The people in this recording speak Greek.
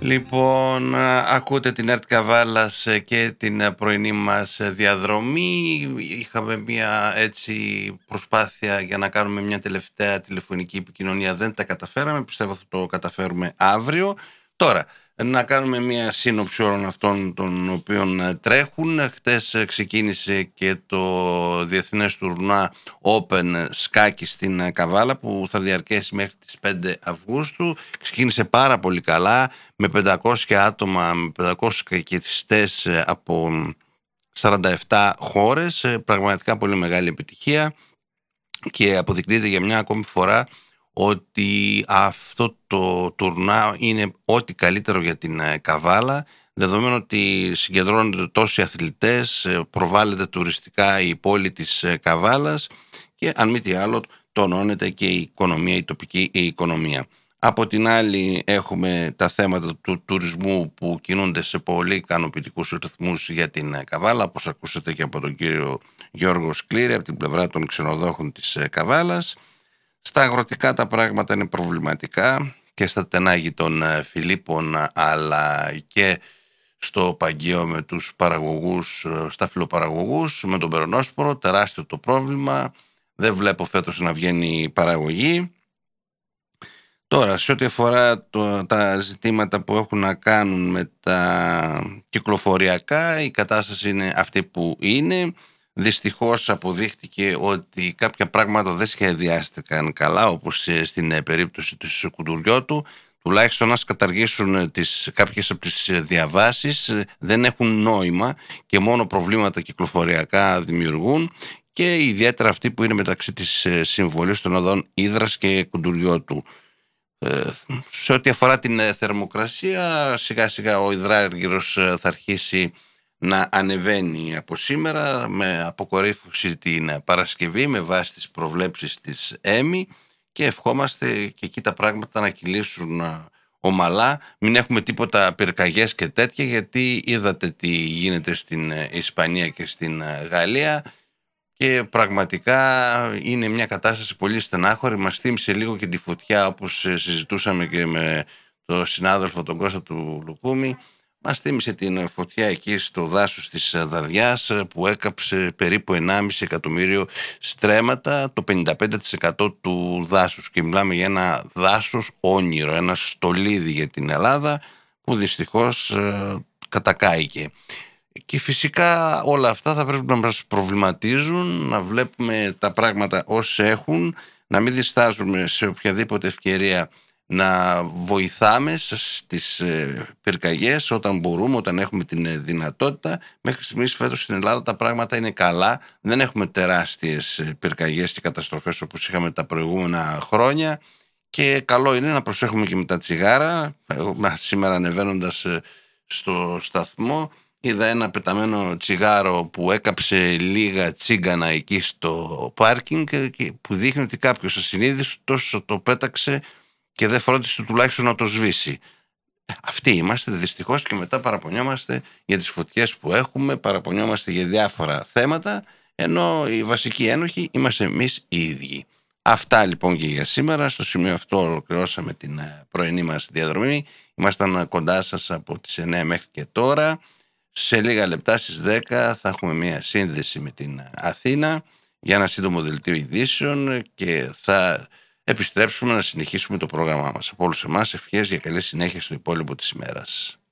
Λοιπόν, ακούτε την ΕΡΤ Καβάλας και την πρωινή μας διαδρομή. Είχαμε μια έτσι προσπάθεια για να κάνουμε μια τελευταία τηλεφωνική επικοινωνία. Δεν τα καταφέραμε, πιστεύω θα το καταφέρουμε αύριο. Τώρα, να κάνουμε μια σύνοψη όλων αυτών των οποίων τρέχουν. Χτες ξεκίνησε και το Διεθνές Τουρνουά Open σκάκι στην Καβάλα που θα διαρκέσει μέχρι τις 5 Αυγούστου. Ξεκίνησε πάρα πολύ καλά με 500 άτομα, με 500 κερκιστές από 47 χώρες. Πραγματικά πολύ μεγάλη επιτυχία και αποδεικνύεται για μια ακόμη φορά ότι αυτό το τουρνά είναι ό,τι καλύτερο για την Καβάλα, δεδομένου ότι συγκεντρώνονται τόσοι αθλητές, προβάλλεται τουριστικά η πόλη της Καβάλας και αν μη τι άλλο τονώνεται και η οικονομία, η τοπική οικονομία. Από την άλλη έχουμε τα θέματα του τουρισμού που κινούνται σε πολύ ικανοποιητικούς ρυθμούς για την Καβάλα, όπως ακούσατε και από τον κύριο Γιώργο Σκλήρη από την πλευρά των ξενοδόχων της Καβάλας. Στα αγροτικά τα πράγματα είναι προβληματικά και στα τενάγη των Φιλίππων αλλά και στο Παγκαίο με τους παραγωγούς, στα φιλοπαραγωγούς, με τον Περονόσπορο, τεράστιο το πρόβλημα. Δεν βλέπω φέτος να βγαίνει η παραγωγή. Τώρα, σε ό,τι αφορά τα ζητήματα που έχουν να κάνουν με τα κυκλοφοριακά, η κατάσταση είναι αυτή που είναι. Δυστυχώς αποδείχτηκε ότι κάποια πράγματα δεν σχεδιάστηκαν καλά, όπως στην περίπτωση του Κουντουριώτου. Τουλάχιστον να καταργήσουν κάποιες από τις διαβάσεις, δεν έχουν νόημα και μόνο προβλήματα κυκλοφοριακά δημιουργούν, και ιδιαίτερα αυτή που είναι μεταξύ της συμβολής των οδών Ύδρας και Κουντουριώτου. Σε ό,τι αφορά την θερμοκρασία, σιγά σιγά ο υδράργυρος θα αρχίσει να ανεβαίνει από σήμερα με αποκορύφωση την Παρασκευή με βάση τις προβλέψεις της ΕΜΗ και ευχόμαστε και εκεί τα πράγματα να κυλήσουν ομαλά, μην έχουμε τίποτα πυρκαγιές και τέτοια, γιατί είδατε τι γίνεται στην Ισπανία και στην Γαλλία και πραγματικά είναι μια κατάσταση πολύ στενάχωρη. Μας θύμισε λίγο και τη φωτιά, όπως συζητούσαμε και με τον συνάδελφο τον Κώστα του Λουκούμη. Μας θύμισε την φωτιά εκεί στο δάσος της Δαδιάς που έκαψε περίπου 1,5 εκατομμύριο στρέμματα, το 55% του δάσους, και μιλάμε για ένα δάσος όνειρο, ένα στολίδι για την Ελλάδα που δυστυχώς κατακάηκε. Και φυσικά όλα αυτά θα πρέπει να μας προβληματίζουν, να βλέπουμε τα πράγματα ως έχουν, να μην διστάζουμε σε οποιαδήποτε ευκαιρία να βοηθάμε στις πυρκαγιές όταν μπορούμε, όταν έχουμε την δυνατότητα. Μέχρι στιγμής φέτος στην Ελλάδα τα πράγματα είναι καλά, δεν έχουμε τεράστιες πυρκαγιές και καταστροφές όπως είχαμε τα προηγούμενα χρόνια και καλό είναι να προσέχουμε και με τα τσιγάρα. Σήμερα ανεβαίνοντας στο σταθμό είδα ένα πεταμένο τσιγάρο που έκαψε λίγα τσίγκανα εκεί στο πάρκινγκ που δείχνει ότι κάποιος ασυνείδητος το πέταξε και δεν φρόντισε τουλάχιστον να το σβήσει. Αυτοί είμαστε δυστυχώς και μετά παραπονιόμαστε για τις φωτιές που έχουμε, παραπονιόμαστε για διάφορα θέματα, ενώ οι βασικοί ένοχοι είμαστε εμείς οι ίδιοι. Αυτά λοιπόν και για σήμερα. Στο σημείο αυτό ολοκληρώσαμε την πρωινή μας διαδρομή. Ήμασταν κοντά σας από τις 9 μέχρι και τώρα. Σε λίγα λεπτά στις 10 θα έχουμε μια σύνδεση με την Αθήνα για ένα σύντομο δελτίο ειδήσεων και θα επιστρέψουμε να συνεχίσουμε το πρόγραμμά μας. Από όλους εμάς ευχές για καλή συνέχεια στο υπόλοιπο της ημέρας.